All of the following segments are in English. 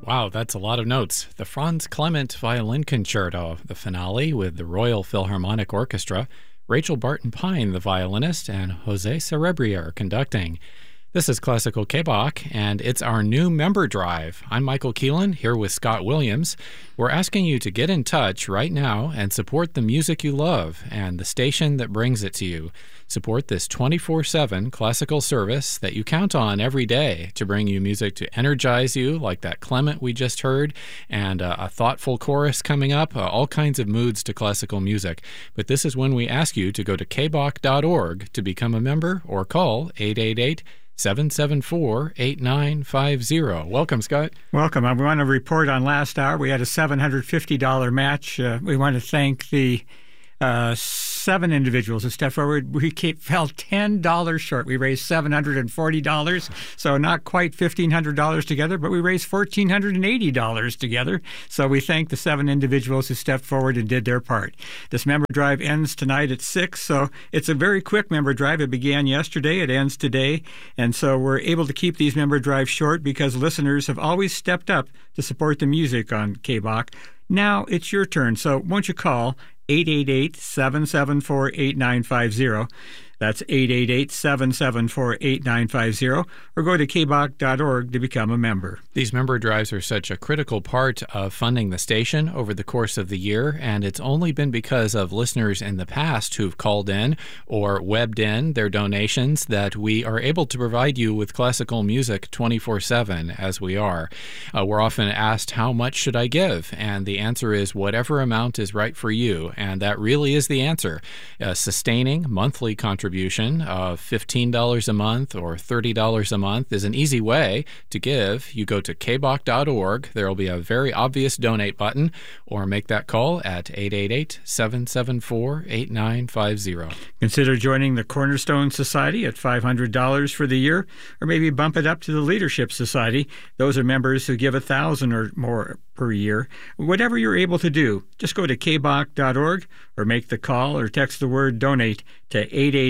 Wow, that's a lot of notes. The Franz Clement Violin Concerto, the finale with the Royal Philharmonic Orchestra, Rachel Barton Pine, the violinist, and Jose Cerebrier conducting. This is Classical K-Bach, and it's our new member drive. I'm Michael Keelan, here with Scott Williams. We're asking you to get in touch right now and support the music you love and the station that brings it to you. Support this 24/7 classical service that you count on every day to bring you music to energize you, like that Clement we just heard, and a thoughtful chorus coming up, all kinds of moods to classical music. But this is when we ask you to go to kbach.org to become a member or call 888-774-8950. Welcome, Scott. Welcome. I want to report on last hour. We had a $750 match. We want to thank the 7 individuals who stepped forward. We fell $10 short. We raised $740, so not quite $1,500 together, but we raised $1,480 together. So we thank the 7 individuals who stepped forward and did their part. This member drive ends tonight at 6, so it's a very quick member drive. It began yesterday. It ends today. And so we're able to keep these member drives short because listeners have always stepped up to support the music on K-Bach. Now it's your turn, so won't you call 888-774-8950. That's 888-774-8950, or go to kbach.org to become a member. These member drives are such a critical part of funding the station over the course of the year, and it's only been because of listeners in the past who've called in or webbed in their donations that we are able to provide you with classical music 24/7 as we are. We're often asked, how much should I give? And the answer is whatever amount is right for you, and that really is the answer. A sustaining monthly contribution of $15 a month or $30 a month is an easy way to give. You go to kbach.org. There will be a very obvious donate button, or make that call at 888-774-8950. Consider joining the Cornerstone Society at $500 for the year, or maybe bump it up to the Leadership Society. Those are members who give $1,000 or more per year. Whatever you're able to do, just go to kbach.org or make the call or text the word donate to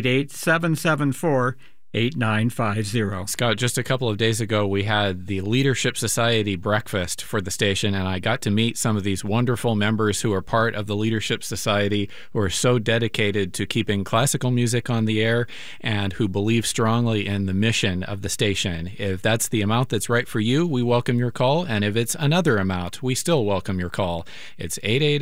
888-774-8950. Scott, just a couple of days ago, we had the Leadership Society breakfast for the station, and I got to meet some of these wonderful members who are part of the Leadership Society, who are so dedicated to keeping classical music on the air and who believe strongly in the mission of the station. If that's the amount that's right for you, we welcome your call, and if it's another amount, we still welcome your call. It's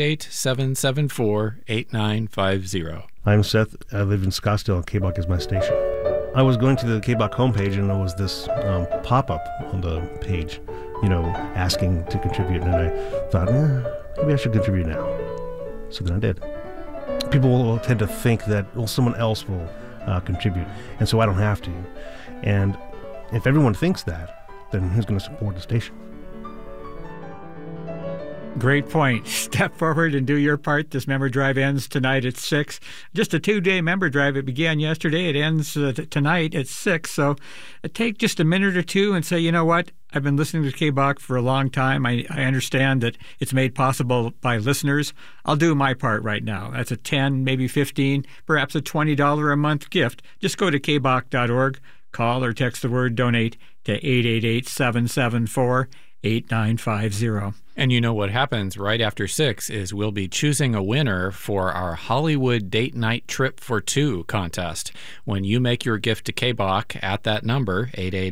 888-774-8950. I'm Seth. I live in Scottsdale, and K-Bach is my station. I was going to the K-Bach homepage, and there was this pop-up on the page, asking to contribute. And I thought, maybe I should contribute now. So then I did. People will tend to think that, someone else will contribute, and so I don't have to. And if everyone thinks that, then who's going to support the station? Great point. Step forward and do your part. This member drive ends tonight at 6. Just a 2-day member drive. It began yesterday. It ends tonight at 6. So take just a minute or two and say, you know what? I've been listening to K-Bach for a long time. I understand that it's made possible by listeners. I'll do my part right now. That's a $10, maybe $15, perhaps a $20 a month gift. Just go to kbach.org, call or text the word donate to 888-774-8950. And you know what happens right after 6 is we'll be choosing a winner for our Hollywood Date Night Trip for 2 contest. When you make your gift to K-Bach at that number,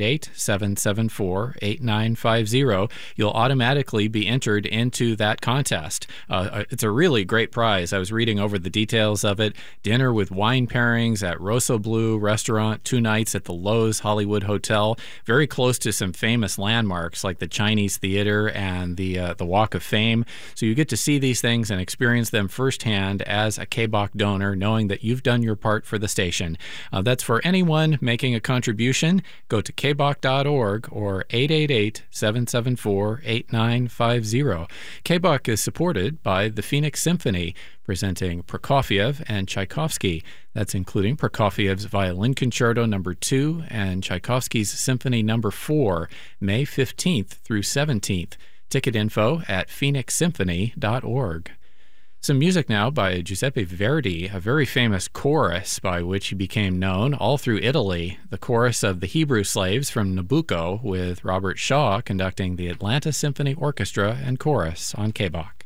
888-774-8950, you'll automatically be entered into that contest. It's a really great prize. I was reading over the details of it. Dinner with wine pairings at Rosso Blue Restaurant, 2 nights at the Loews Hollywood Hotel, very close to some famous landmarks like the Chinese Theater and the Walk of Fame. So you get to see these things and experience them firsthand as a K-Bach donor, knowing that you've done your part for the station. That's for anyone making a contribution. Go to kbach.org or 888-774-8950. K-Bach is supported by the Phoenix Symphony, presenting Prokofiev and Tchaikovsky. That's including Prokofiev's Violin Concerto No. 2 and Tchaikovsky's Symphony No. 4, May 15th through 17th. Ticket info at phoenixsymphony.org. Some music now by Giuseppe Verdi, a very famous chorus by which he became known all through Italy, the chorus of the Hebrew Slaves from Nabucco, with Robert Shaw conducting the Atlanta Symphony Orchestra and Chorus on KBOK.